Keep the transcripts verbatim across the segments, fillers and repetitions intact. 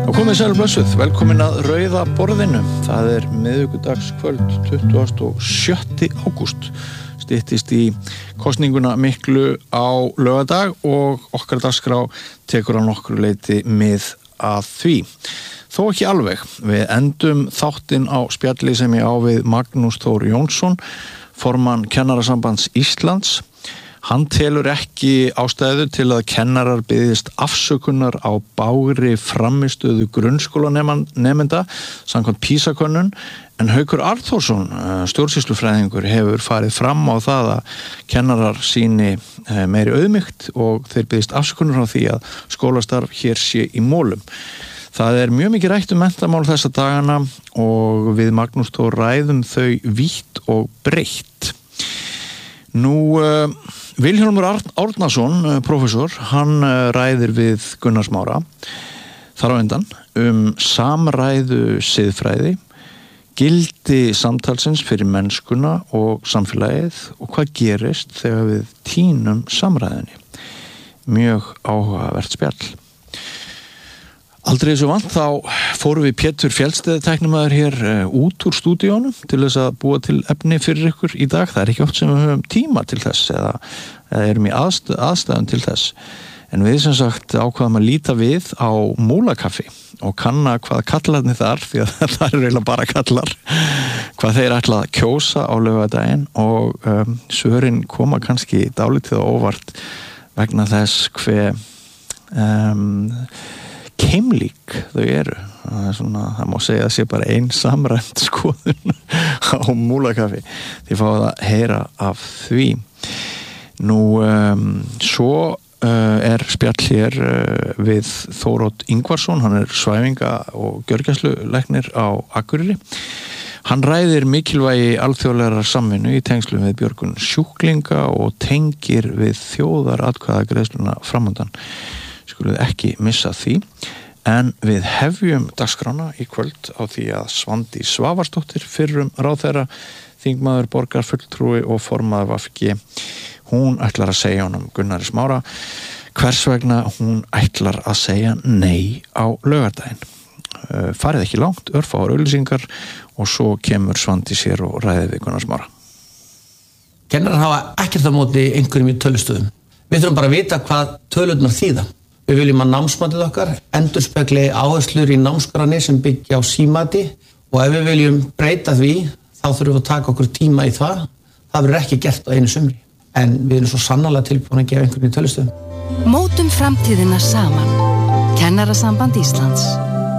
Og komið sæl blessuð, velkomin að Rauða borðinu. Það er miðvikudagskvöld tuttugasta og sjötta ágúst. Styttist í kosninguna miklu á laugardag og okkar dagskrá tekur á nokkru leyti mið að því. Þó ekki alveg. Við endum þáttinn á spjalli sem ég á við Magnús Þór Jónsson, formann Kennarasambands Íslands. Hann telur ekki ástæðu til að kennarar biðjist afsökunar á bágri frammistöðu grunnskólanemenda samkvæmt PISA-könnun, en Haukur Arnþórsson, stjórnsýslufræðingur, hefur farið fram á það að kennarar sýni meiri auðmýkt og þeir biðjist afsökunar á því að skólastarf hér sé í mólum. Það er mjög mikið rætt um menntamál þessa dagana og við Magnús Þór ræðum þau vítt og breitt. Nú, uh, Vilhjálmur Árnason, prófessor, hann ræðir við Gunnar Smára þar á undan um samræðu siðfræði, gildi samtalsins fyrir mennskuna og samfélagið og hvað gerist þegar við tínum samræðinni. Mjög áhugavert spjall. Aldrei þessu vant þá fórum við Pétur Fjellsteð tæknimaður hér út úr stúdíónum til þess að búa til efni fyrir ykkur í dag. Það er ekki oft sem við höfum tíma til þess eða, eða erum í aðstöð, aðstæðum til þess. En við sem sagt ákvaðum að líta við á Múlakaffi og kanna hvað kallarnir þar, því að það eru eiginlega bara kallar, hvað þeir ætla að kjósa á laugardaginn og um, svörin koma kannski dálítið á óvart vegna þess hve um, keimlík þau eru. Það er svona, það má segja að sé bara ein samræmt skoðun á Múlakaffi. Þið fáið að heyra af því. Nú, um, svo uh, er spjall hér uh, við Þóródd Ingvarsson, hann er svæfinga- og gjörgæslulæknir á Akureyri. Hann ræðir mikilvægi alþjóðlegrar samvinnu í tengslum við björgun sjúklinga og tengir við þjóðaratkvæðagreiðsluna framundan. Skuluð ekki missa því, en við hefjum dagskrána í kvöld á því að Svandís Svavarsdóttir, fyrrum ráðherra, þingmaður, borgarfulltrúi og formaður V G, hún ætlar að segja honum Gunnari Smára hvers vegna hún ætlar að segja nei á laugardaginn. Farið ekki langt, örfáar auglýsingar og svo kemur Svandís hér og ræðir við Gunnar Smára. Kennarar hafa ekkert á móti einhverjum í tölustöðum. Við þurfum bara að vita hvað tölurnar þýða. Við viljum að námsmatið okkar endurspegli áherslur í námskránni sem byggja á símati og ef við viljum breyta því þá þurfum við að taka okkur tíma í það. Það verður ekki gert á einu sumri. En við erum svo sannarlega tilbúin að gefa einhvern í tölustöðum. Mótum framtíðina saman. Kennarasamband Íslands.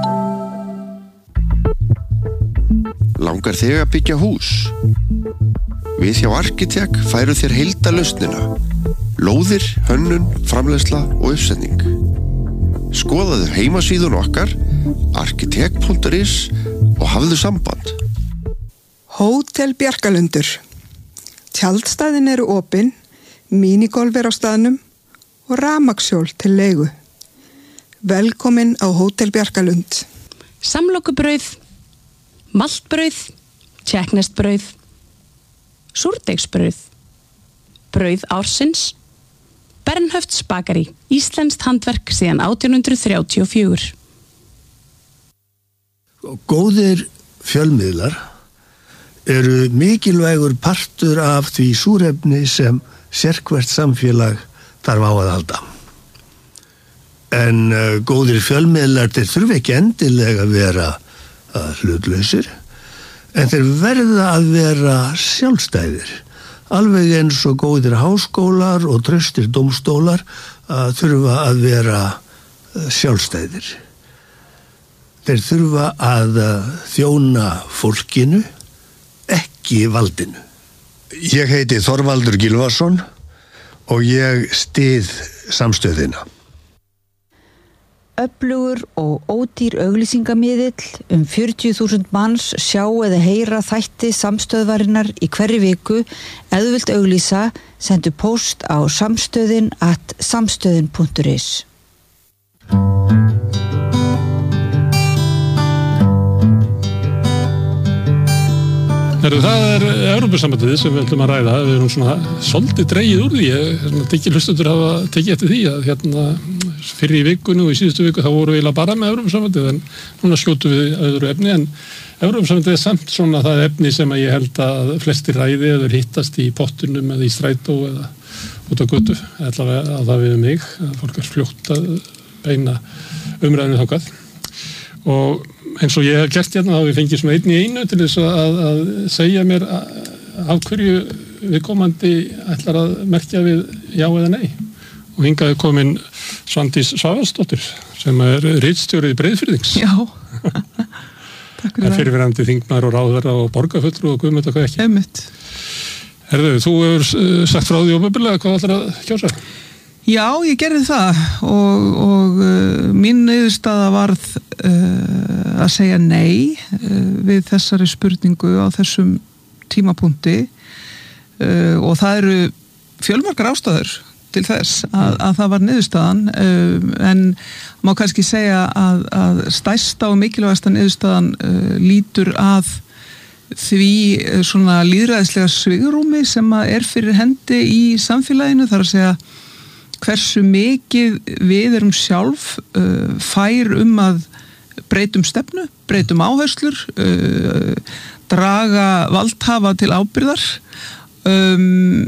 Langar þig að byggja hús? Við hjá Arkitek færu þér heildarlausnina. Lóðir, hönnun, framleiðsla og uppsetning. Skoðaðu heimasíðun okkar arkitek punktur is og hafðu samband. Hótel Bjarkalundur. Tjaldstæðin eru opin, minigolf er á staðnum og rafmagnshjól til leigu. Velkomin á Hótel Bjarkalund. Samlokubrauð, maltbrauð, tékkneskt-brauð, súrdeigsbrauð, brauð ársins, Bernhöfts bakari, íslenskt handverk síðan átján hundruð þrjátíu og fjögur. Góðir fjölmiðlar eru mikilvægur partur af því súrefni sem sérhvert samfélag þarf á að halda. En uh, góðir fjölmiðlar þeir þurfa ekki endilega að vera uh, hlutlausir, en þeir verða að vera sjálfstæðir. Alveg eins og góðir háskólar og traustir dómstólar að þurfa að vera sjálfstæðir. Þeir þurfa að þjóna fólkinu, ekki valdinu. Ég heiti Þorvaldur Gylfason og ég styð samstöðina. Öflugur og ódýr auglýsingamiðill um fjörutíu þúsund manns sjá eða heyra þætti samstöðvarinnar í hverri viku. Ef þú vilt auglýsa, sendu post á samstöðin at samstöðin punktur is. Heru, það er Evrópusambandið sem við ætlum að ræða. Við erum svona svolítið dregið úr því. Ég tekið hlustendur hafa tekið eftir því að hérna fyrir í vikunni og í síðustu viku þá voru við eiginlega bara með Evrópusambandið en núna skjótu við öðru efni en Evrópusambandið er samt svona það efni sem að ég held að flestir ræði eða hittast í pottunum eða í strætó eða út á götu, allavega að það við mig, að fólk er fljótt að beina umræðinu þangað og eins og ég hef gert hérna þá ég fengið svona einn í einu til þess að, að segja mér af hverju viðkomandi ætlar að merkja við já eða nei og hingað er komin Svandís Svavarsdóttir sem er ritstjórið Breiðfirðings. Já, takk fyrir það. Fyrirverandi þingmaður og ráðherra og borgarfulltrúi og guðmund og hvað ekki. Einmitt. Herðu, þú hefur sagt frá því opinberlega hvað ætlar að kjósa? Já, ég gerði það og, og uh, mín niðurstaða varð uh, að segja nei uh, við þessari spurningu á þessum tímapunkti uh, og það eru fjölmargar ástæður til þess að, að það var niðurstaðan uh, en má kannski segja að, að stærsta og mikilvægasta niðurstaðan uh, lítur að því svona lýðræðislega svigrúmi sem að er fyrir hendi í samfélaginu, þar að segja hversu mikið við erum sjálf uh, fær um að breytum stefnu, breytum áherslur, uh, draga valdhafa til ábyrgðar, um,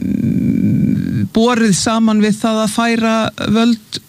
borið saman við það að færa völd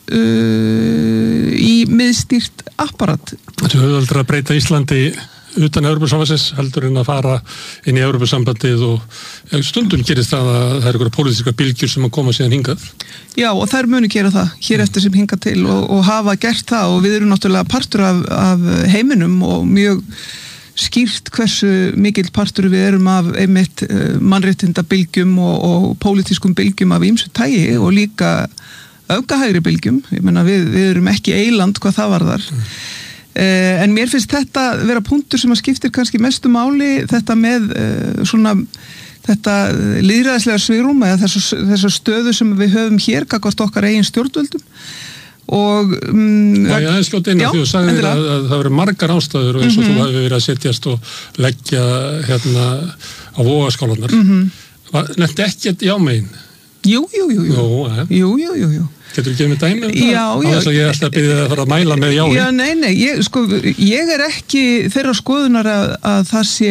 uh, í miðstýrt apparat. Þú hefur aldrei að breyta Íslandi utan Evrópusambandsins heldur en að fara inn í Evrópusambandið og stundum gerist það að það er einhverja pólitískar bylgjur sem að koma síðan hingað. Já og þær munu gera það hér eftir sem hingað til og, og hafa gert það og við erum náttúrulega partur af, af heiminum og mjög skýrt hversu mikill partur við erum af einmitt mannréttinda bylgjum og, og pólitískum bylgjum af ýmsu tagi og líka öfgahægri bylgjum. Ég meina við, við erum ekki eyland hvað það varðar. Mm. Uh, en mér finnst þetta vera punktur sem að skiptir kannski mestu máli þetta með uh, svona þetta lýðræðislega svigrúm eða þessa stöðu sem við höfum hér gagnvart okkar eigin stjórnvöldum og um, Já, já, það er skjótt eina því þú sagðir að, að það verið margar ástæður og eins og mm-hmm. þú hefur verið að setjast og leggja hérna á vogaskálanar mm-hmm. Nefndi ekkert jámegin? Jú, jú, jú, jú. Jú, ja. jú, jú, jú, jú. Getur þú gefið mig dæmi um það? Já, já. Á þess að ég ætla að byrja það að fara að mæla með jái. Já, nei, nei, ég, sko, ég er ekki þeirra skoðunar að, að það sé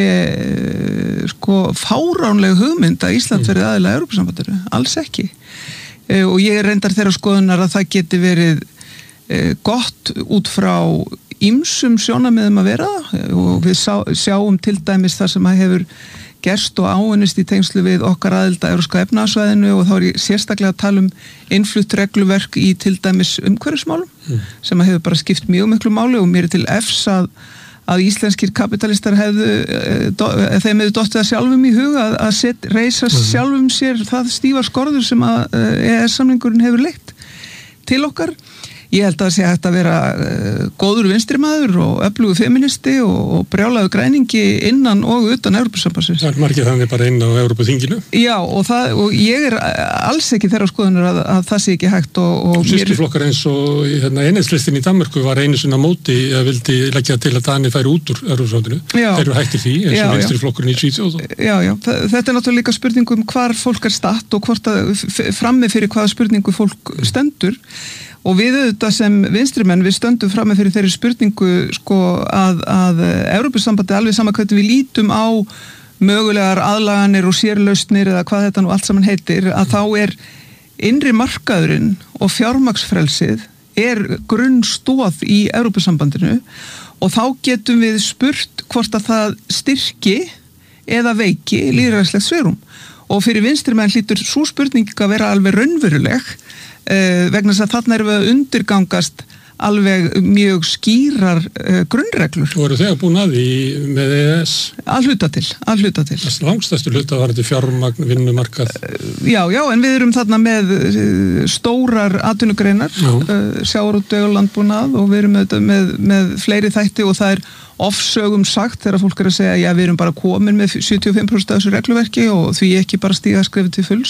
sko fáránleg hugmynd að Ísland verið aðilega að Evrópusambandinu, alls ekki. E, og ég er reyndar þeirra skoðunar að það geti verið e, gott út frá ýmsum sjónarmiðum að vera og við sá, sjáum til dæmis það sem að hefur gerst og áunnist í tengslu við okkar aðild að Evrópska efnahagssvæðinu og þá er ég sérstaklega að tala um innflutt regluverk í til dæmis umhverfismálum mm. sem að hefur bara skipt mjög miklu máli og mér er til efs að, að íslenskir kapitalistar hefðu, þeim hefðu dottið að sjálfum í huga að, að set, reisa mm. sjálfum sér það stífa skorður sem að E E S-samningurinn hefur leitt til okkar. Ég held að það sé hægt að vera uh, góður vinstrimaður og öflugur feministi og, og brjálaður græningi innan og utan Evrópusambandsins. Það er margir þannig bara inn á Evrópuþinginu. Já, og, það, og ég er alls ekki þeirra skoðunar að, að það sé ekki hægt. Og, og Systurflokkar eins og hérna, einheitslistin í Danmörku var einu sinna móti að vildi leggja til að Danir færi út úr Evrópusambandinu. Þeir eru hættir því eins og vinstriflokkurinn í Svíþjóð. Já, já, þetta er náttúrulega líka spurning um hvar fólk er statt og hvort að frammi fyrir hvaða spurningu fólk stendur. Og við auðvitað sem vinstrimenn við stöndum fram með fyrir þeirri spurningu sko, að, að Evrópusambandi alveg sama hvernig við lítum á mögulegar aðlaganir og sérlausnir eða hvað þetta nú allt saman heitir að þá er innri markaðurinn og fjármagnsfrelsið er grunnstóð í Evrópusambandinu og þá getum við spurt hvort að það styrki eða veiki lýðræðislegt svigrúm og fyrir vinstrimenn hlýtur svo spurning að vera alveg raunveruleg Uh, vegna þess að þarna erum við að undirgangast alveg mjög skýrar uh, grunnreglur. Og eru þegar búin að því með E E S? Að hluta til, að hluta til. Það langstæstu hluta var þetta fjármagn, vinnumarkað. Uh, já, já, en við erum þarna með uh, stórar atvinnugreinar, uh, sjávarútveg og landbúnað og við erum með, með, með fleiri þætti og það er ofsögum sagt þegar fólk er að segja já, við erum bara komin með sjötíu og fimm prósent af þessu regluverki og því ekki bara stíga skrefið til fulls.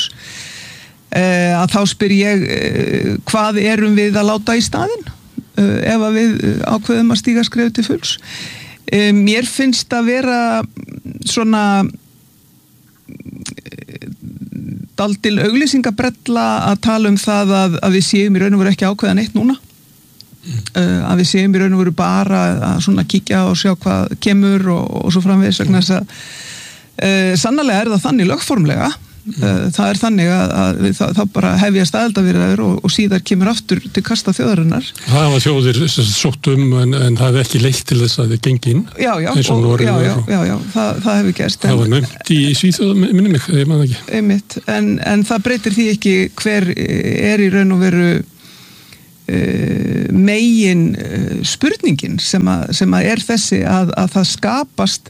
Uh, að þá spyr ég uh, hvað erum við að láta í staðinn uh, ef að við ákveðum að stíga skref til fulls uh, mér finnst að vera svona uh, daldil auglýsingabrella að tala um það að, að við séum í raun og veru ekki ákveðan eitt núna. Mm. Uh, að við séum í raun og veru bara að svona kíkja og sjá hvað kemur og, og svo framvegis vegna þess að uh, sannarlega er það þannig lögformlega. Mm. Uh, það er þannig að, að við, það, það bara hefjast aðildarviðræður og, og síðar kemur aftur til kasta þjóðarinnar. Það var þjóðir sótt um en, en það hefði ekki leitt til þess að þið gengi inn. Já, já, og, já, já, já, já það, það hefur gerst. Það en, var nefnt í Svíþjóð, minni mig, ég man ekki. Einmitt, en, en það breytir því ekki hver er í raun og veru uh, megin uh, spurningin sem að, sem að er þessi að, að það skapast,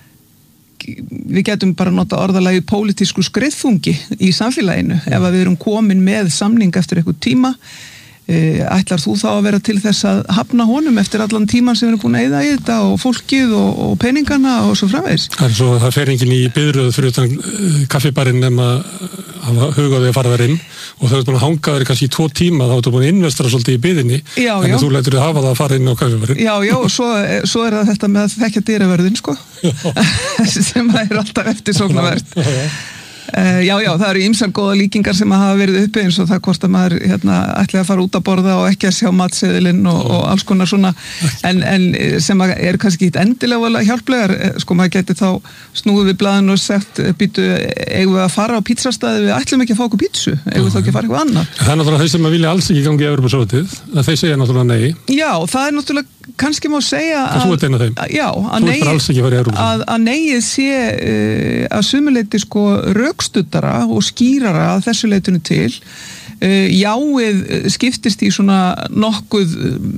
við getum bara nota orðalagi pólitísku skriðþungi í samfélaginu ef að við erum komin með samning eftir eitthvað tíma. Ætlar þú þá að vera til þess að hafna honum eftir allan tíman sem við erum búin að eyða í þetta og fólkið og, og peningana og svo framvegis? Það er svo að það fer enginn í biðröð fyrir utan kaffibarinn nema að huga þig að fara þar inn og það er búin að hanga þér kannski í tvo tíma þá er þú búin að investera svolítið í biðinni en þú lætur þið hafa það að fara inn á kaffibarinn. Já, já, og svo, svo er það þetta með að þekkja dyraverðin sko sem er alltaf eftirsóknarvert. Uh, já, já, það eru ýmsar góða líkingar sem að hafa verið uppi eins og það hvort að maður hérna, ætli að fara út að borða og ekki að sjá matseðilinn og, og alls konar svona en, en sem að er kannski ekki endilega hjálplegar, sko maður geti þá snúið við blaðinu og sagt býtu, eigum við að fara á pítsastæði við ætlum ekki að fá okkur pítsu, eigum við þá ekki að fara eitthvað annað. Það er náttúrulega þeir sem að vilja alls ekki gangi í Evrópusambandið, að þeir segja náttúrulega nei. Já, það er náttúrulega kannski má segja að, að, já, að, nei, að, að neið sé uh, að sumuleyti sko rökstuddara og skýrara að þessu leitinu til. Uh, jáið skiptist í svona nokkuð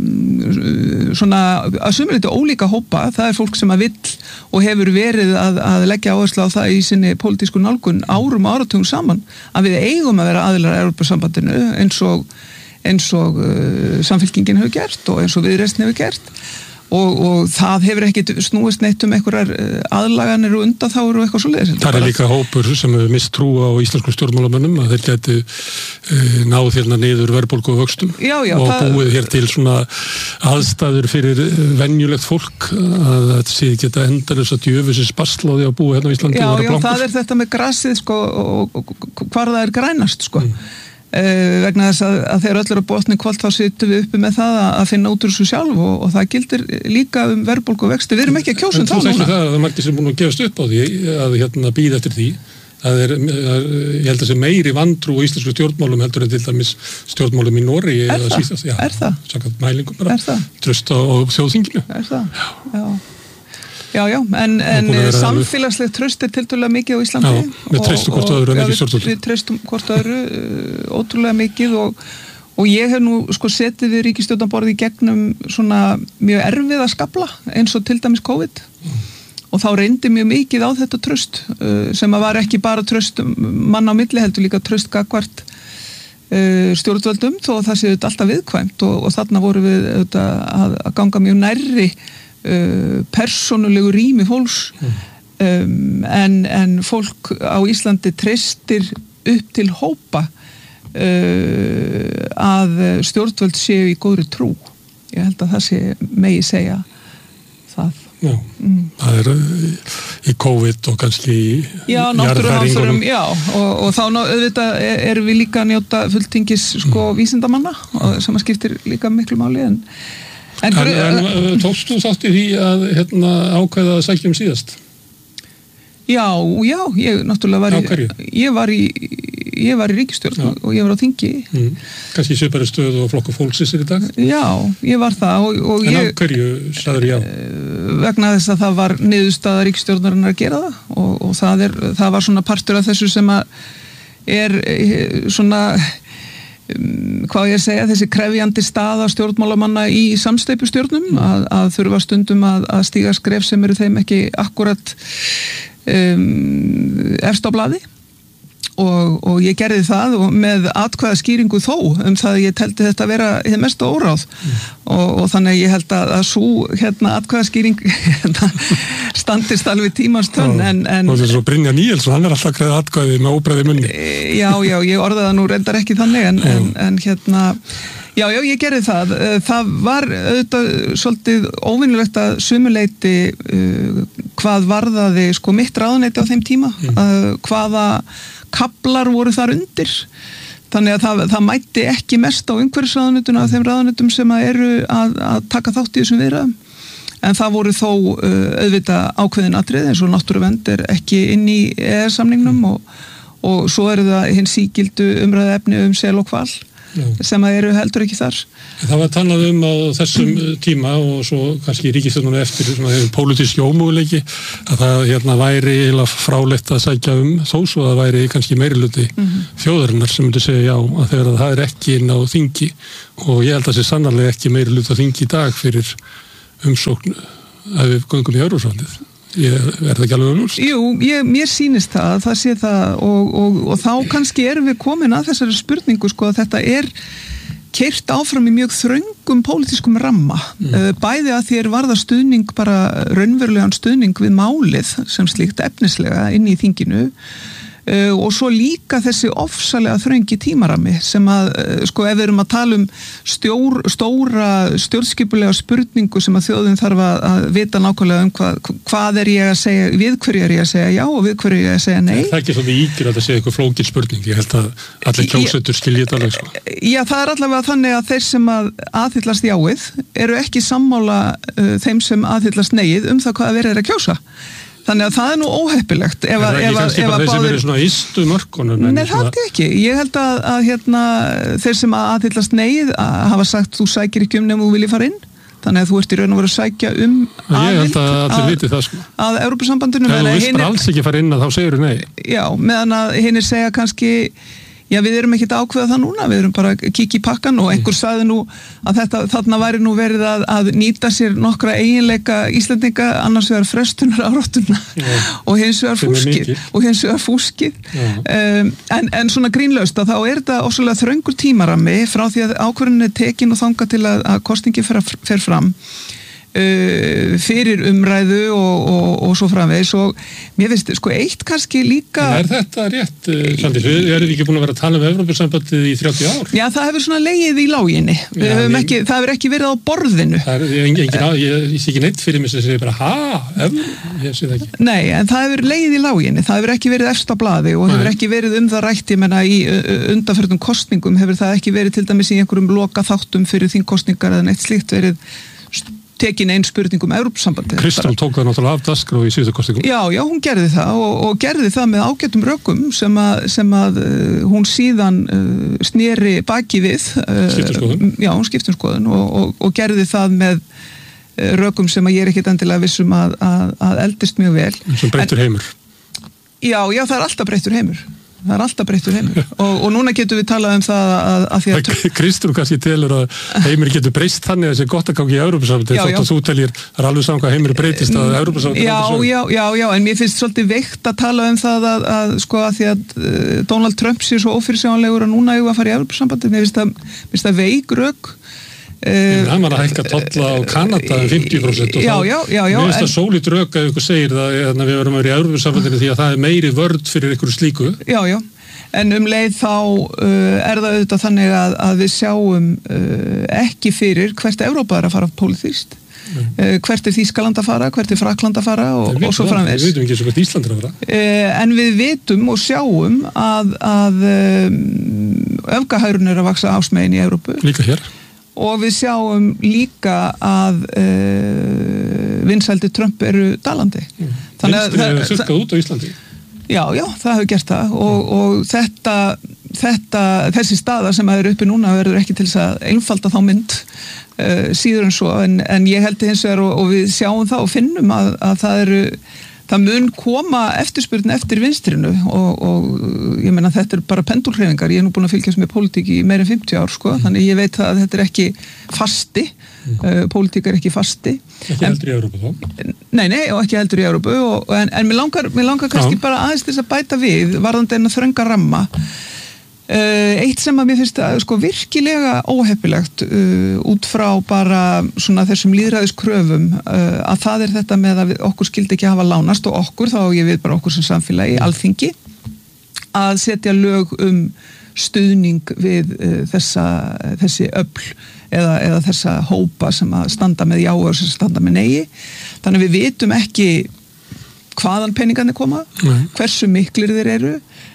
uh, svona að sumuleyti ólíka hópa. Það er fólk sem að vill og hefur verið að, að leggja áherslu á það í sinni pólitísku nálgun árum og áratugum saman að við eigum að vera aðilar að Evrópusambandinu eins og eins og uh, samfylkingin hefur gert og eins og Viðreisn hefur gert og, og það hefur ekkit snúist neitt um einhverjar aðlaganir og undanþágur og eitthvað svoleiðis. Það er líka hópur sem hefur mist trú á íslenskum stjórnmálamönnum að þeir geti uh, náð hérna niður verðbólgu og vöxtum já, já, og það... búið hér til svona aðstæður fyrir venjulegt fólk að þetta sé geta endalaust að djöfusins basla á því að búa hérna á Íslandi já, og vera blankur. Já, það er þetta með grasið sko og, og, og hvar það er grænast sko. Mm. Uh, vegna þess að, að þegar öll eru að botni kvöld þá sittum við uppi með það að, að finna út úr þessu sjálf og, og það gildir líka um verðbólgu og vexti. Við erum ekki að kjósa um það núna. Það er margir sem búin að gefast upp á því að hérna býða eftir því. Það er, ég held að sé meiri vantrú í íslensku stjórnmálum heldur en til dæmis stjórnmálum í Noregi. Er það? Já, er það? Samkvæmt mælingum bara. Er það? Tröst á, á þjóðþinginu. Er það? Já. Já. Já, já, en, en samfélagslegt tröst er tiltölulega mikið á Íslandi. Já, við treystum hvort öðru en ekki stjórnvöldum. Við treystum hvort öðru ótrúlega mikið og, og ég hef nú sko setið við ríkisstjórnarborðið í gegnum svona mjög erfiða skafla eins og til dæmis COVID mm. og þá reyndi mjög mikið á þetta tröst sem að var ekki bara tröst mann á milli heldur líka tröst gagvart stjórnvöldum þó að það séu alltaf viðkvæmt og, og þarna voru við að, að ganga mjög nærri Uh, persónulegu rými fólks mm. um, en, en fólk á Íslandi treystir upp til hópa uh, að stjórnvöld séu í góðri trú. Ég held að það sé megi segja það. Já, mm. það er í COVID og kannski í jarðhræringunum. Já, og, og þá auðvitað erum við líka að njóta fulltingis sko mm. vísindamanna og sem að skiptir líka miklu máli en En, en, en tókst þú þátt í því að hérna, ákveða að sækja um síðast? Já, já, ég náttúrulega var í, ég var í, ég var í ríkisstjórn já. Og ég var á þingi. Mm. Kannski svipari stöðu og flokku fólksins er í dag? Já, ég var það. Og, og en ég, á hverju sagður já? Vegna þess að það var niðurstaða ríkisstjórnarinnar að gera það og, og það, er, það var svona partur af þessu sem að er svona... Um, hvað ég að segja, þessi krefjandi staða stjórnmálamanna í samsteypustjórnum mm. að, að þurfa stundum að, að stíga skref sem eru þeim ekki akkurat um, efst á blaði og, og ég gerði það og með atkvæða skýringu þó um það að ég teldi þetta að vera hið mestu óráð mm. og, og þannig ég held að, að svo hérna atkvæða skýring hérna, standist alveg tímans tönn en, en og þess að Brynjar Níelsson, hann er alltaf greið atkvæði með óbreiði munni já, já, ég orðaði það nú reyndar ekki þannig en, en, en hérna já, já, ég gerði það það var auðvitað svolítið óvinnulegt að sumuleyti uh, hvað varðaði sko mitt ráðuneyti á þeim tíma mm. uh, hvaða kaplar voru þar undir. Þannig að það, það mætti ekki mest á umhverfisráðuneytinu af þeim ráðuneytum sem að eru að, að taka þátt í þessum viðræðum. En það voru þó uh, auðvitað ákveðin atriði eins og náttúruvernd er ekki inn í E E S-samningnum mm. og, og svo eru það hinn sígildu umræðu efni um sel og hval Já. Sem að eru heldur ekki þar. Það var talað um á þessum tíma og svo kannski ríkisstjórnunum eftir svona hefur pólitíski ómöguleiki að það hérna væri eiginlega frálegt að sækja um þó svo að það væri kannski meirihluti mm-hmm. þjóðarinnar sem myndi segja já að þegar það er ekki inn á þingi og ég held að það sé sannarlega ekki meirihluti á þingi í dag fyrir umsókn að við göngum í Evrópusambandið. Ég, er það ekki alveg lúst? Jú, ég, mér sýnist það, það sé það og, og, og þá kannski erum við komin að þessari spurningu sko að þetta er keyrt áfram í mjög þröngum pólitískum ramma. Mm. Bæði að þér varða stuðning bara raunverulegan stuðning við málið sem slíkt efnislega inn í þinginu Uh, og svo líka þessi ofsalega þröngi tímarami sem að, uh, sko, ef við erum að tala um stjór, stóra stjórnskipulega spurningu sem að þjóðin þarf að, að vita nákvæmlega um hvað, hvað er ég að segja, við hverju er ég að segja já og við hverju er ég að segja nei. Það er ekki svo við ígjur að það segja eitthvað flókin spurning, ég held að allir kjósendur skilji þetta alveg, sko. Já, það er allavega þannig að þeir sem að aðhyllast jáið eru ekki sammála uh, þeim sem aðhyllast neið um það hvað verið er að kjósa. Þannig að það er nú óheppilegt. Er það ekki kannski bara þeir sem eru svona ístu mörkunum? Nei, það er ekki. Ég held að, að hérna, þeir sem aðhyllast neið að hafa sagt þú sækir ekki um nefnum þú viljið fara inn. Þannig að þú ert í raun og verið að sækja um aðild að, að, að, að Evrópusambandinu. Ef þú vilt bara alls ekki fara inn að þá segir þú nei. Já, meðan að hinnir segja kannski já, við erum ekki að ákveða það núna, við erum bara að kíkja í pakkan og einhver sagði nú að þetta, þarna væri nú verið að, að nýta sér nokkra eiginleika Íslendinga, annars vegar frestunar áráttuna og hins vegar fúskið og hins vegar fúskið um, en, en svona grínlaust að þá er þetta ósvöldlega þröngur tímarami frá því að ákvörðin er tekin og þanga til að, að kosningi fer, fer fram Uh, fyrir umræðu og, og, og svo framvegis og mér finnst sko eitt kannski líka en er þetta rétt, Svandís? Við erum ekki búin að vera að tala um Evrópusambandið í þrjátíu ár. Já, það hefur svona legið í láginni. Við Já, höfum ekki, það hefur ekki verið á borðinu. Það er engin, engin, ég, ég sé ekki neitt fyrir mig sem segir bara ha, Evróp, ég sé það ekki. Nei, en það hefur legið í láginni. Það hefur ekki verið efst á blaði og hefur Nei. Ekki verið um það rætt, ég menna í undanförnum kosningum hefur það ekki verið til dæmis í einhverjum loka þáttum fyrir þingkosningar eða neitt slíkt verið tekin einn spurning um Evrópusambandið. Kristján tók það náttúrulega af dagskrá í síðustu kosningum. Já, já, hún gerði það og, og gerði það með ágætum rökum sem að, sem að uh, hún síðan uh, sneri baki við. Uh, skiptum skoðun. Já, hún skiptum skoðun og, og, og gerði það með uh, rökum sem að ég er ekkit endilega vissum að, að, að eldist mjög vel. Sem breyttur heimur. Já, já, það er alltaf breyttur heimur. Það er alltaf breyttur heimur og, og núna getum við talað um það að, að því að... Kristján kannski telur að heimur getur breyst þannig að þessi gott að gangi í Evrópusambandið þótt að þú teljir, það er alveg saman hvað heimur breytist að Evrópusambandið. Já, já, já, já, en mér finnst svolítið veikt að tala um það að, að sko að því að uh, Donald Trump sé svo ófyrirsjáanlegur að núna eigum að fara í Evrópusambandið. Mér finnst það, mér finnst það veik rök. Uh, hann var að hækka tolla á Kanada um fimmtíu prósent og já, já, já, já, mér finnst það sólít rök að ykkur segir það að við verum að vera í Evrópusambandinu því að það er meiri vörð fyrir ykkur slíku. Já, já. En um leið þá uh, er það auðvitað þannig að, að við sjáum uh, ekki fyrir hvert Evrópa er að fara pólitískt, mm. uh, hvert er Þýskaland að fara, hvert er Frakkland að fara og, og svo framvegis. Við vitum ekki svo hvert Ísland er að fara. Uh, en við vitum og sjáum að, að um, öfgahærun er að vaksa ásmegin í Evrópu. Líka hér. Og við sjáum líka að uh, vinsældi Trump eru dalandi. Mm. Vinstri er þurrkað út á Íslandi. Já, já, það hefur gert það og, og þetta, þetta, þessi staða sem er uppi núna verður ekki til þess að einfalda þá mynd uh, síður en svo en, en ég held hins vegar og, og við sjáum það og finnum að, að það eru, það mun koma eftirspurn eftir vinstrinu og, og ég meina þetta er bara pendulhreyfingar, ég er nú búin að fylgjast með pólitík í meira en fimmtíu ár sko, mm. þannig ég veit að þetta er ekki fasti, mm. uh, pólitík er ekki fasti. Ekki heldur í Evrópu þá? Nei, nei, og ekki heldur í Evrópu og, en, en mér langar, mér langar kannski Já. Bara aðeins þess að bæta við varðandi en að þrönga ramma. Uh, eitt sem að mér finnst að sko virkilega óheppilegt uh, út frá bara svona þessum lýðræðiskröfum uh, að það er þetta með að við, okkur skildi ekki hafa lánast og okkur, þá ég við bara okkur sem samfélagi, Alþingi, að setja lög um stuðning við uh, þessa, þessi öfl eða, eða þessa hópa sem að standa með já og sem standa með nei. Þannig að við vitum ekki hvaðan peningarnir koma, Nei. Hversu miklir þeir eru,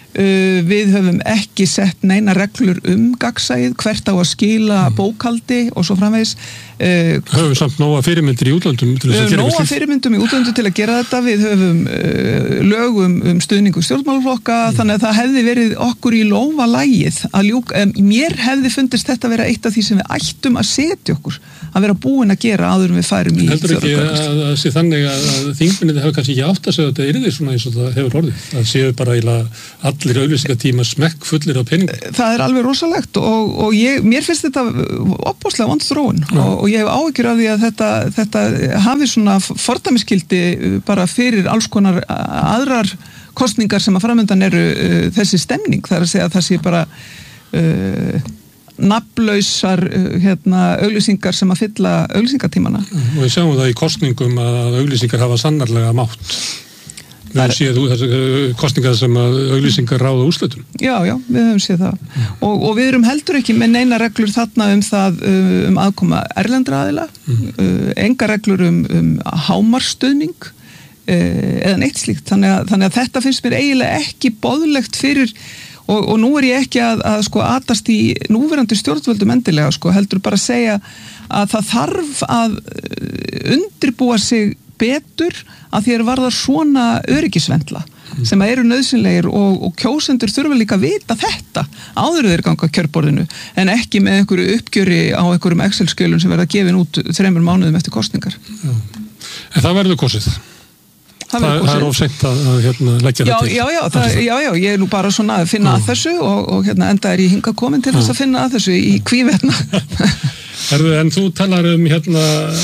Uh, við höfum ekki sett neina reglur um gagnsæið, hvert á að skila mm. bókhaldi og svo framvegis. Uh, höfum samt nóga fyrirmyndir í útlöndum til þess að gera nóga fyrirmyndum í útlöndum til að gera þetta. Við höfum uh, lögum um stuðningu stjórnmálaflokka, mm. þannig að það hefði verið okkur í lófa lagið að ljúka, um, mér hefði fundist þetta vera eitt af því sem við ættum að setja okkur, að vera búin að gera áður en við færum í heldur ekki að það sé þannig að, að þingmennið hefur kannski ekki átt að segja að þetta yrði svona eins og það hefur orðið, það séu bara allir auglýsingatíma smekk fullir á pening. Það er alveg rosalegt og, og ég, mér finnst þetta opbóðslega vond þróun ja. og, og ég hef áhyggjur af því að þetta, þetta hafi svona fordæmisgildi bara fyrir alls konar aðrar kosningar sem að framöndan eru uh, þessi stemning, það er að segja að það sé bara uh, nafnlausar hérna, auglýsingar sem að fylla auglýsingatímana. Og við sjáum það í kosningum að auglýsingar hafa sannarlega mátt. Við höfum séð þessar kosningar sem að auglýsingar ráða úrslitum. Já, já, við höfum séð það. Mm. Og, og við erum heldur ekki með neina reglur þarna um það um aðkoma erlendra aðila, mm. uh, enga reglur um, um hámarstuðning uh, eða neitt slíkt. Þannig að, þannig að þetta finnst mér eiginlega ekki boðlegt fyrir Og, og nú er ég ekki að, að sko atast í núverandi stjórnvöldum endilega sko, heldur bara að segja að það þarf að undirbúa sig betur að því að varðar svona öryggisvendla mm. sem eru nauðsynlegir og, og kjósendur þurfa líka að vita þetta áður þeir ganga kjörborðinu en ekki með einhverju uppgjöri á einhverjum Excel-skjölum sem verða gefin út þremur mánuðum eftir kosningar. Já. En það verður kosið. Það, það, það er ofseint að, að hérna, leggja já, þetta til. Já, já, það, já, já, ég er nú bara svona að finna já. að þessu og, og hérna, enda er ég hingað komin til já. þess að finna að þessu í kvívetna. Herðu, en þú talar um hérna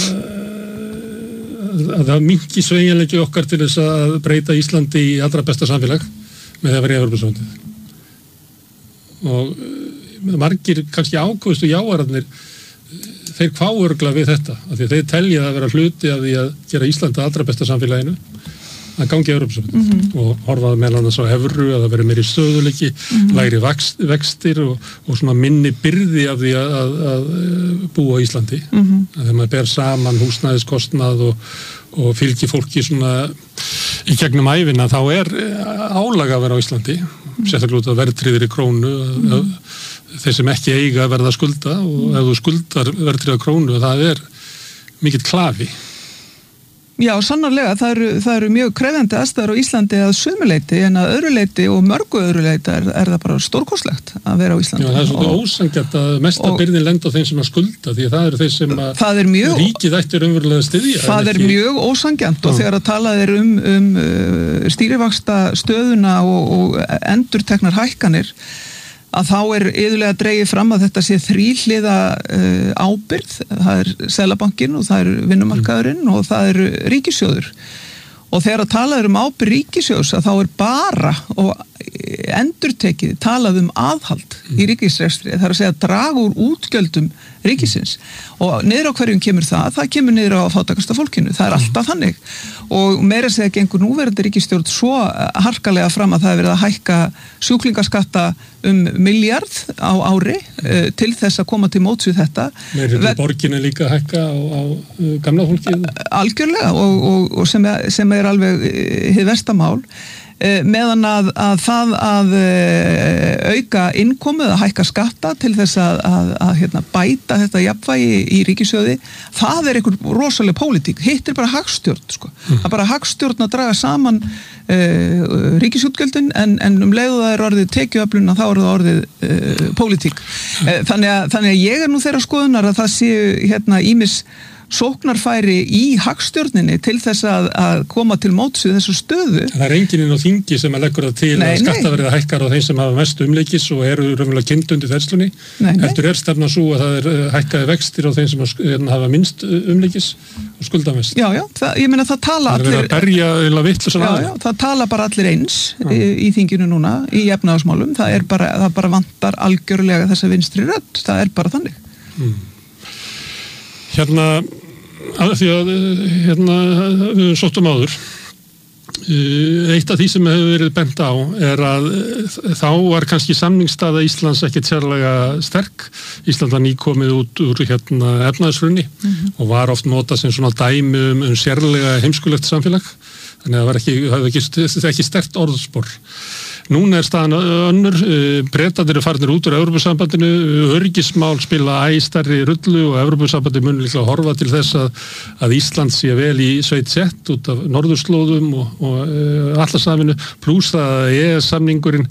að það minki sveigjanleiki okkar til þess að breyta Íslandi í allra besta samfélag með því að vera í Evrópusambandið. Og margir kannski ákvöðstu jáararnir þeir kváörgla við þetta, af því að þeir telja að vera hluti af því að gera Íslandi að allra besta samfélaginu að gangi Evrópusambandið mm -hmm. og horfaði meðal annars á evru að það veri meiri stöðuleiki, mm -hmm. lægri vext, vextir og, og svona minni byrði af því að, að, að búa á Íslandi. Mm -hmm. Þegar maður ber saman húsnæðiskostnað og, og fylgir fólki svona í gegnum ævina þá er álag að vera á Íslandi, mm -hmm. sérstaklega út af verðtryggðri krónu að, mm -hmm. að þeir sem ekki eiga verða að skulda og ef þú skuldar verðtryggða krónu það er mikill klafi. Já, sannarlega, það eru, það eru mjög krefjandi aðstæður á Íslandi að sumuleiti en að öðruleiti og mörgu öðruleiti er, er það bara stórkostlegt að vera á Íslandi. Já, það er svona ósanngjarnt að mesta byrðin lenda á þeim sem að skulda því að það eru þeir sem að mjög, ríkið ættir umverulega að styðja. Það er ekki... mjög ósanngjarnt og þegar að talað er um, um uh, stýrivaxta stöðuna og, og endurteknar hækkanir að þá er yðurlega dregið fram að þetta sé þríhliða uh, ábyrgð, það er Seðlabankinn og það er vinnumarkaðurinn og það er ríkissjóður og þegar að talað um ábyrgð ríkissjóðs að þá er bara og endurtekið talað um aðhald mm. í ríkisrekstri, það er að segja að draga úr útgjöldum ríkisins og niður á hverjum kemur það, það kemur niður á fátækasta fólkinu, það er alltaf þannig og meira segja gengur núverandi ríkisstjórn svo harkalega fram að það er verið að hækka sjúklingaskatta um miljard á ári uh, til þess að koma til móts við þetta. Meira til borginni líka hækka á, á uh, gamla fólkið? Algjörlega og, og, og sem, er, sem er alveg hið verstamál meðan að, að það að auka innkomið að hækka skatta til þess að, að, að hérna, bæta þetta jafnvægi í ríkissjóði það er einhver rosaleg pólitík hitt er bara hagstjórn sko. mm. það er bara hagstjórn að draga saman uh, ríkisútgjöldin en, en um leiðu það er orðið tekjuöflun að þá er það orðið uh, pólitík mm. þannig, að, þannig að ég er nú þeirra skoðunar að það séu hérna ímis sóknarfæri í hagstjórninni til þess að, að koma til móts við þessu stöðu. Það er enginn inn á þingi sem að leggur það til nei, að skattaverðið hækkar á þeim sem hafa mest umleikis og eru raunverulega kynnt undir þerslunni. Eftir er stefna svo að það er hækkaði vextir á þeim sem hafa minnst umleikis og skulda mest. Já, já, það, ég meina það tala allir... Það er verið að berja eða vitlu svona aðeins. Já, já, það tala bara allir eins í, í þinginu núna, í efnahagsmálum. Það er bara, það bara vantar algjörlega þessa vinstri rödd. Það er bara þannig. Hmm. Hérna, að því að hérna, við sóttum áður eitt af því sem hefur verið bent á er að þá var kannski samningsstaða Íslands ekkert sérlega sterk Ísland var nýkomið út úr hérna efnaðishrunni mm-hmm. og var oft notað sem svona dæmi um, um sérlega heimskulegt samfélag Þannig að það var ekki, það var ekki, ekki sterkt orðspor. Núna er staðan önnur, Bretarnir eru farnir út úr Evrópusambandinu, öryggismál spila æ stærri rullu og Evrópusambandi mun líklega horfa til þess að, að Ísland sé vel í sveit sett út af norðurslóðum og, og uh, Atlantsafinu, pluss að E E S-samningurinn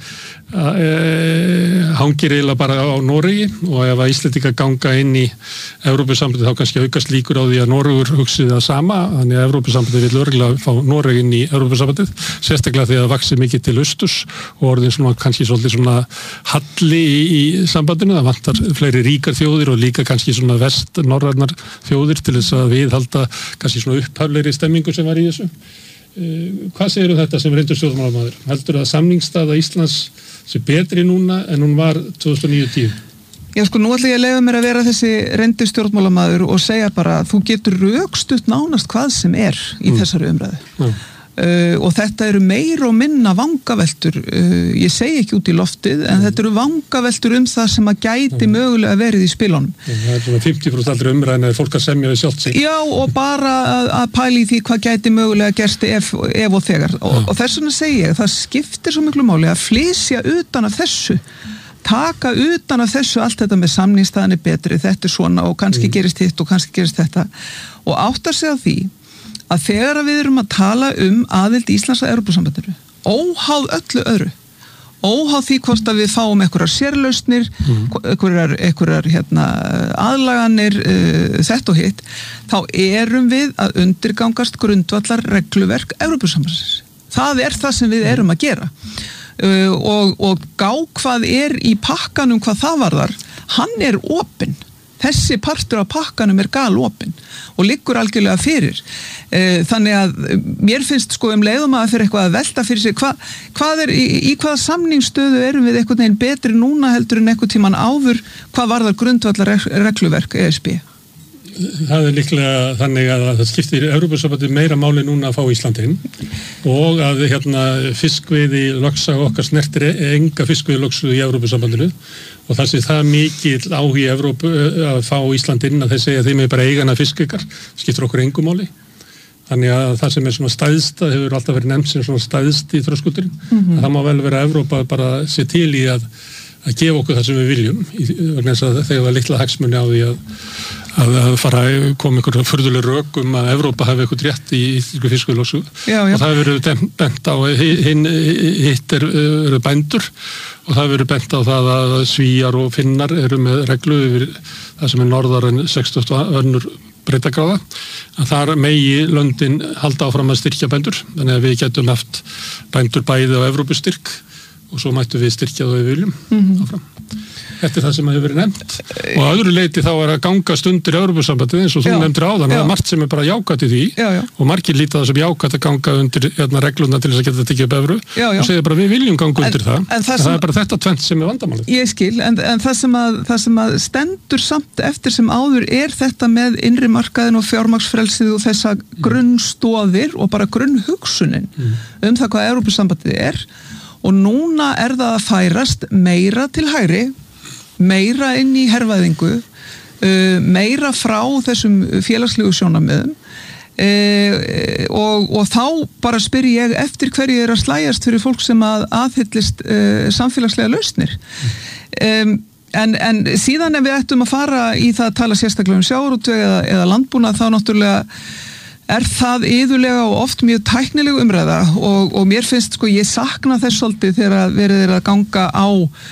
uh, hangir eiginlega bara á Noregi og ef að Íslendingar ganga inn í Evrópusambandi þá kannski aukast líkur á því að Noregur hugsið það sama, þannig að Evrópusambandi vil örgulega fá Noreg inn í Evrópusambandið, sérstaklega því að það vaxi mikið til austurs og orðin svona kannski svolítið svona halli í, í sambandinu, það vantar fleiri ríkar þjóðir og líka kannski svona vest-norrænar þjóðir til þess að viðhalda kannski svona upphaflegri stemmingu sem var í þessu. Uh, hvað segir þetta sem reyndur stjórnmálamaður? Heldur að samningsstaða Íslands sé betri núna en hún var tvö þúsund og níu til tíu? Já sko, nú ætla ég að leyfa mér að vera þessi reyndur stjórnmálamaður og segja bara að þú getur rökstutt nánast hvað sem er í mm. þessari umræðu. Mm. Uh, og þetta eru meir og minna vangaveltur, uh, ég segi ekki út í loftið en mm. þetta eru vangaveltur um það sem að gæti mm. mögulega verið í spilunum. Það er svona fimmtíu prósent aldrei umræðin að fólk að semja við sjálft sig. Já, og bara að, að pæli í því hvað gæti mögulega gerst ef, ef og þegar og, mm. og þess vegna segi ég, það skiptir svo miklu máli að flysja utan af þessu, taka utan af þessu allt þetta með samningsstaðan er betri, þetta er svona og kannski mm. gerist hitt og kannski gerist þetta og áttar sig á því að þegar við erum að tala um aðild Íslands að Evrópusambandinu, óháð öllu öðru, óháð því hvort að við fáum einhverjar sérlausnir, mm. einhverjar, einhverjar hérna, aðlaganir, uh, þetta og hitt, þá erum við að undirgangast grundvallar regluverk Evrópusambandsins. Það er það sem við erum að gera. Uh, og, og gá hvað er í pakkanum hvað það varðar, hann er opinn. Þessi partur af pakkanum er galopinn og liggur algjörlega fyrir. Þannig að mér finnst sko um leiðum að fyrir eitthvað að velta fyrir sig, hva, hvað er, í, í hvaða samningsstöðu erum við einhvern veginn betri núna heldur en einhvern tíman áður, hvað varðar grundvallar regluverk E S B? Það er líklega þannig að það skiptir Evrópusambandi meira máli núna að fá Íslandi inn og að hérna fiskveiði lögsa okkar snertir enga fiskveiði lögsu í Evrópusambandinu og það sé það mikil áhugi í Evrópu að fá Íslandi inn að þeir segja að þeim er bara eigana fiskikar, skiptir okkur engu máli. Þannig að það sem er svona stæðst, það hefur alltaf verið nefnt sem svona stæðst í þröskuldurinn, mm-hmm. að það má vel vera að Evrópa bara sé til í að, að gefa okkur það sem við viljum, vegna þess að þegar það litla hagsmuni á því að að, að fara að koma einhverja furðuleg rök um að Evrópa hafi eitthvað rétt í íslensku fiskveiðilögsögu og það hefur verið bent á hinn hitt er, eru bændur og það hefur verið bent á það að Svíar og Finnar eru með reglu yfir það sem er norðar en sextugt önnur breytagráða að þar megi löndin halda áfram að styrkja bændur þannig að við getum haft bændur bæði á Evrópustyrk og svo mættum við styrkja það við viljum mm-hmm. áfram. Þetta er það sem hefur verið nefnt og að öðru leiti þá er að ganga stundir Evrópusambandið eins og þú nefndir áðan það er margt sem er bara jákvætt í því já, já. Og margir líta það sem jákvætt að ganga undir hérna, regluna til þess að geta tekið upp evru já, já. Og segja bara við viljum ganga undir en, það en það, sem, það er bara þetta tvennt sem er vandamálið. Ég skil, en, en það, sem að, það sem að stendur samt eftir sem áður er þetta með innri markaðin og fjármagnsfrelsið og þessa mm. grunnstóðir og bara grunnhugsunin mm. um það hvað Evrópusambandið er og núna er það að færast meira til hægri meira inn í hervæðingu, uh, meira frá þessum félagslegu sjónarmiðum uh, og, og þá bara spyr ég eftir hverju er að slæjast fyrir fólk sem að aðhyllist uh, samfélagslega lausnir. Um, en, en síðan ef við ættum að fara í það að tala sérstaklega um sjávarútveg eða, eða landbúnað þá náttúrulega er það iðulega og oft mjög tæknileg umræða og, og mér finnst sko ég sakna þess svolítið þegar verið er að ganga á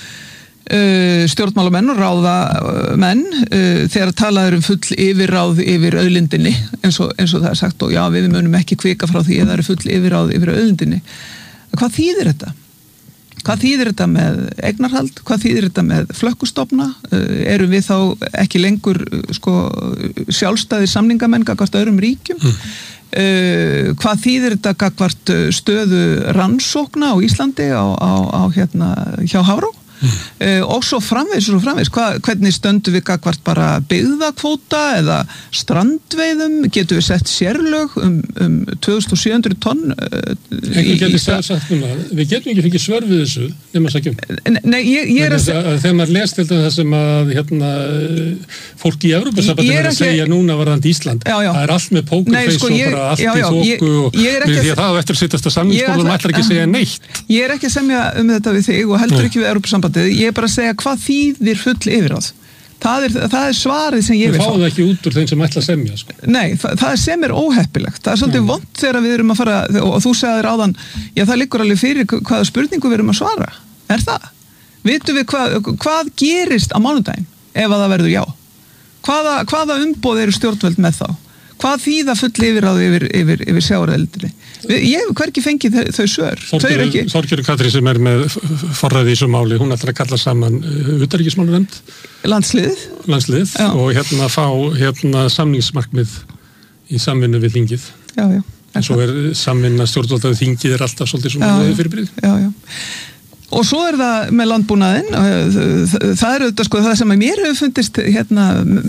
Uh, stjórnmálamenn og ráðamenn uh, þegar talaður um full yfirráð yfir auðlindinni eins og, eins og það er sagt og já við munum ekki kvika frá því að það eru full yfirráð yfir auðlindinni. Hvað þýðir þetta? Hvað þýðir þetta með eignarhald? Hvað þýðir þetta með flökkustofna? Uh, erum við þá ekki lengur uh, sko, sjálfstæðir samningamenn gagnvart öðrum ríkjum? Mm. Uh, hvað þýðir þetta gagnvart stöðu rannsókna á Íslandi á, á, á hérna hjá Hafró? mm. uh, og svo framvegis og framvegis, Hva, hvernig stöndum við gagvart bara byggðakvóta eða strandveiðum, getum við sett sérlög um, um tvö þúsund sjö hundruð tonn uh, í, í sagt, við getum ekki fengið svör við þessu nema að sækjum Nei, ég, ég er að þegar maður lest til það sem að hérna, fólk í Evrópusambandinu er að segja núna varðandi Ísland, já, já. það er allt með pókerfeis og bara allt já, já, í þóku og við því að það á eftir að sittast að samningsborðum ætlar ekki að segja neitt. Ég er ekki að semja um þetta við þig og heldur Nei. Ekki við Evrópusambandið, ég er bara að segja hvað þýðir full yfirráð. Það er, það er svarið sem ég vil fá. Við fáum það ekki út úr þeim sem ætla að semja. Sko. Nei, það, það er sem er óheppilegt. Það er svolítið vont þegar við erum að fara, og þú segðir áðan, já það liggur alveg fyrir hvaða spurningu við erum að svara. Er það? Vitum við hvað, hvað gerist á mánudaginn ef að það verður já? Hvaða, hvaða umboð eru stjórnvöld með þá? Hvað þýða full yfirráði yfir, yfir, yfir sjávareldi? Ég hef hvergi fengið þau, þau svör. Þorgerður Katrín sem er með forræði í þessu máli, hún ætlar að kalla saman utanríkismálanefnd. Landsliðið. Landsliðið og hérna fá hérna samningsmarkmið í samvinnu við þingið. Já, já. En svo er samvinna stjórnvaldaði þingið er alltaf svolítið svona fyrirbrigði. Já, já. Og svo er það með landbúnaðinn, það er auðvitað sko það sem að mér hefur fundist hérna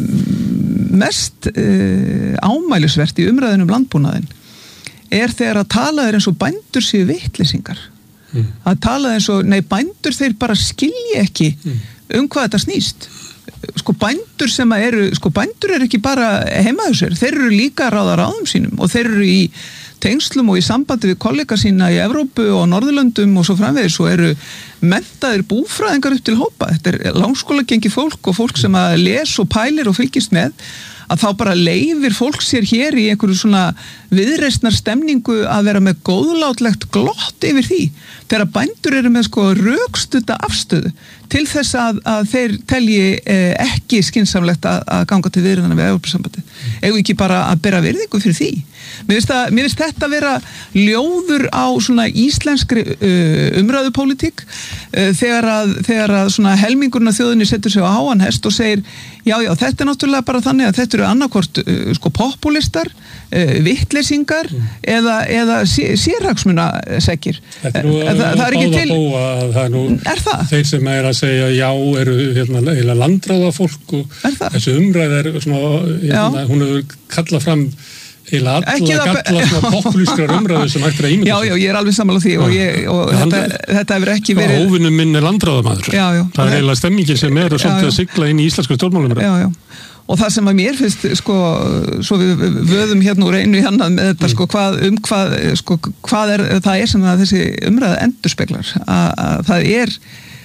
mest uh, ámælisvert í umræðinu um landbúnaðinn er þegar að tala er eins og bændur séu vitleysingar. Mm. Að tala eins og, nei bændur þeir bara skilji ekki mm. um hvað þetta snýst. Sko bændur sem að eru, sko bændur eru ekki bara heimaðusir, þeir eru líka að ráða ráðum sínum og þeir eru í tengslum og í sambandi við kollega sína í Evrópu og Norðurlöndum og svo framvegis og eru menntaðir búfræðingar upp til hópa. Þetta er langskólagengi fólk og fólk sem að les og pælir og fylgist með að þá bara leifir fólk sér hér í einhverju svona viðreisnar stemningu að vera með góðlátlegt glott yfir því. Þegar bændur eru með sko rökstudda afstöðu til þess að, að þeir telji eh, ekki skynsamlegt að, að ganga til viðræðana við Evrópusambandið. Mm. Egu ekki bara að bera virðingu fyrir því. Mér finnst, að, mér finnst þetta vera ljóður á svona íslenskri uh, umræðupólitík uh, þegar að, þegar að svona helmingurinn af þjóðinni setur sig á háan hest og segir já, já, þetta er náttúrulega bara þannig að þetta eru annarkvort uh, sko populistar, uh, vitleysingar mm. eða, eða sérhagsmunaseggir. Þetta er nú uh, það, það er ekki til... Bóa, það er, nú, er það? Þeir sem er að segja já eru hérna, landráða fólk og þessu umræð er svona, hérna, hún hefur kallað fram eða alla galla svona populískrar umræðu sem hægt er að ímynda. Já, já, ég er alveg sammála því og, ég, og þetta, þetta hefur ekki verið... Óvinnum minn er landráðamaður. Já, já. Það er eiginlega stemmingin sem er og svolítið að sigla inn í íslensku stjórnmálum. Já, já. Og það sem að mér finnst, sko, svo við vöðum hérna úr einu í annað með þetta, sko, hvað, um hvað, sko, hvað er, það er sem að þessi umræða endurspeglar, að, að það er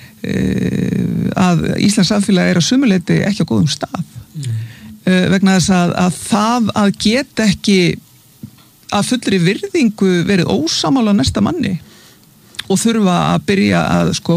að Íslands samfélag er að sumuleyti ekki á góðum stað. Mm. Vegna þess að, að það að geta ekki að fullri virðingu verið ósamála næsta manni og þurfa að byrja að sko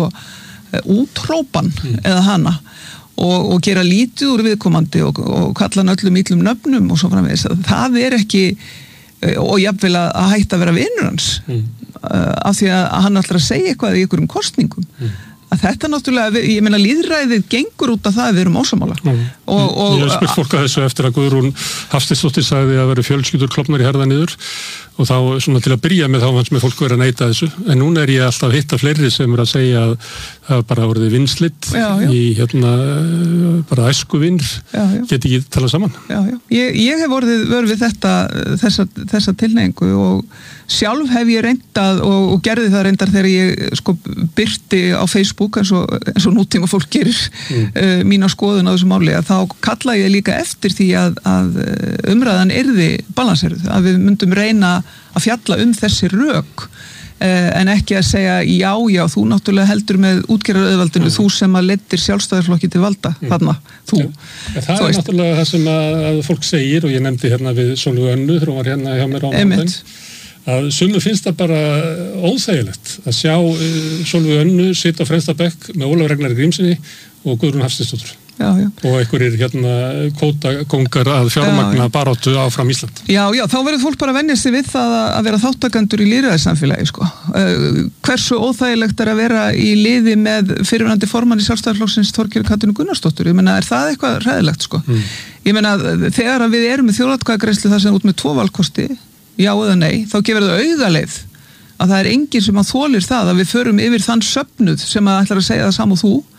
útrópan mm. eða hana og, og gera lítið úr viðkomandi og, og kalla hann öllum íllum nöfnum og svo framvegis. Það er ekki og jafnvel að hætta að vera vinur hans mm. af því að hann ætlar að segja eitthvað í einhverjum kosningum. Mm. Að þetta náttúrulega, ég meina lýðræðið gengur út af það að við erum ósamála. Mm. Og, og, ég hef spurt fólk að þessu eftir að Guðrún Hafsteinsdóttir sagði að vera fjölskyldur klofnar í herða niður og þá svona til að byrja með þá fannst með fólk verið að neita þessu en núna er ég alltaf að hitta fleiri sem er að segja að það bara voruði vinslitt í hérna bara æskuvinnr, geti ekki talað saman. Já, já. Ég, ég hef vorið vörð við þetta, þessa, þessa tilneyingu og sjálf hef ég reyndað og, og gerði það reyndar þegar ég sko byrti á Facebook eins og, eins og nútíma fólk gerir mm. uh, mína skoðun á þessu máli að þá kalla ég líka eftir því að, að umræðan yrði balanseruð, að við myndum reyna að fjalla um þessi rök en ekki að segja já, já, þú náttúrulega heldur með útgerðarauðvaldinu, mm. þú sem að leiddir sjálfstæðarflokki til valda, mm. þarna, þú. Ja, það þú er veist. Náttúrulega það sem að, að fólk segir og ég nefndi hérna við Sólveigu Önnu þegar hún var hérna hjá mér á mánudaginn, að sumu finnst það bara óþægilegt að sjá uh, Sólveigu Önnu sitja á fremsta bekk með Ólafur Ragnari Grímssyni og Guðrún Hafsteinsdóttur. Já, já. Og einhverjir hérna kvótakongar að fjármagna baráttu áfram Ísland. Já, já, þá verður fólk bara að venja sig við það að vera þáttakendur í lýðræðissamfélagi, sko. Uh, hversu óþægilegt er að vera í liði með fyrirverandi formann í Sjálfstæðisflokksins Þorgerðar Katrínu Gunnarsdóttur? Ég meina, er það eitthvað hræðilegt, sko? Mm. Ég meina, þegar við erum með þjóðatkvæðagreiðslu þar sem út með tvo valkosti, já eða nei, þá gefur það auðaleið að það er enginn sem að þolir það að við förum yfir þann söfnuð sem að ætlar að segja það sam og þú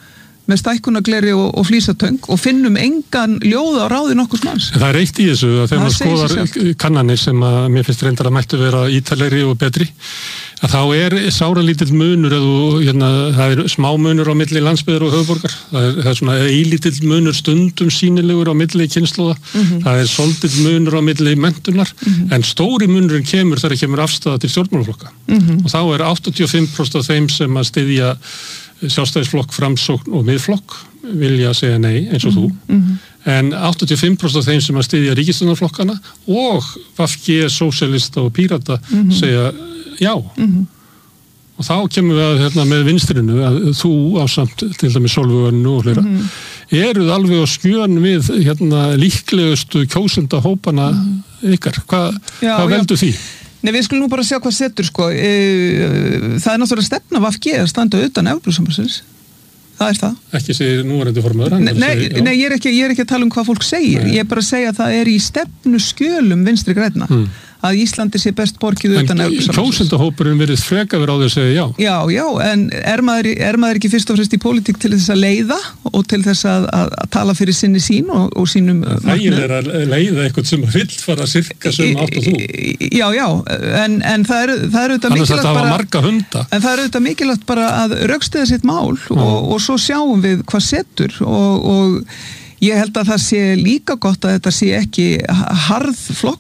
með stækkunagleri og, og flísatöng og finnum engan ljóð á ráði nokkurs manns. Það er eitt í þessu að þegar maður skoðar kannanir sem að mér finnst reyndar að mættu vera ítalegri og betri, að þá er sáralítill munur eða hérna, það er smá munur á milli landsbyggðar og höfuborgar, það er, það er svona eilítill munur stundum sýnilegur á milli kynslóða, mm-hmm. það er svolítill munur á milli menntunar, mm-hmm. en stóri munurinn kemur þegar kemur afstæða til stjórnmálaflokka mm-hmm. og þá er áttatíu og fimm prósent af þeim sem að styðja Sjálfstæðisflokk, Framsókn og Miðflokk vilja segja nei eins og mm-hmm. þú en áttatíu og fimm prósent af þeim sem að styðja ríkisstjórnarflokkana og V G, Sósíalista og Pírata mm-hmm. segja já mm-hmm. og þá kemur við að, hérna, með vinstrinu að þú ásamt til dæmis Sólveigu og fleira mm-hmm. eruð alveg á skjön við hérna, líklegustu kjósenda hópana mm-hmm. ykkar, Hva, já, hvað veldur því? Nei, við skulum nú bara sjá hvað setur sko. e, það er náttúrulega stefna V G að standa utan Evrópusambandsins. Það er það. Ekki segir núverandi formaður. Nei, nei, nei ég, er ekki, ég er ekki að tala um hvað fólk segir. Nei. Ég er bara að segja að það er í stefnu skjölum Vinstri grænna hmm. að Íslandi sé best borgið utan Evrópusambandsins. En kjósendahópurinn verið freka verið á því að segja já. Já, já, en er maður, er maður ekki fyrst og fremst í pólitík til þess að leiða og til þess að, að, að tala fyrir sinni sín og, og sínum Það er að leiða eitthvað sem vill fara sirka sem átt og þú. Já, já, en, en það er, það er auðvitað mikilvægt bara marga hunda. En það er auðvitað mikilvægt bara að rökstyðja sitt mál og, og svo sjáum við hvað setur og, og ég held að það sé líka gott að þetta sé ekki harð flokks